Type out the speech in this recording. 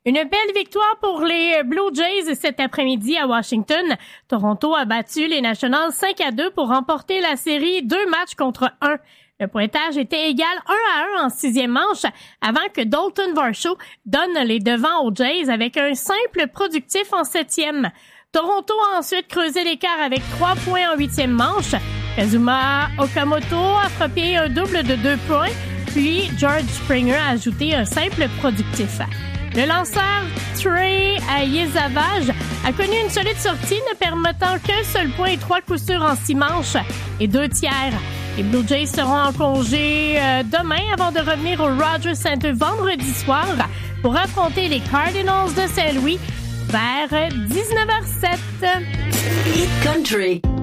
Une belle victoire pour les Blue Jays cet après-midi à Washington. Toronto a battu les Nationals 5-2 pour remporter la série 2 matchs contre 1. Le pointage était égal 1-1 en sixième manche avant que Dalton Varsho donne les devants aux Jays avec un simple productif en septième. Toronto a ensuite creusé l'écart avec 3 points en huitième manche. Kazuma Okamoto a frappé un double de 2 points, puis George Springer a ajouté un simple productif. Le lanceur Trey Yezavage a connu une solide sortie ne permettant qu'un seul point et 3 coups sûrs en 6 manches et 2 tiers. Les Blue Jays seront en congé demain avant de revenir au Rogers Center vendredi soir pour affronter les Cardinals de Saint-Louis vers 19h07. Hit Country.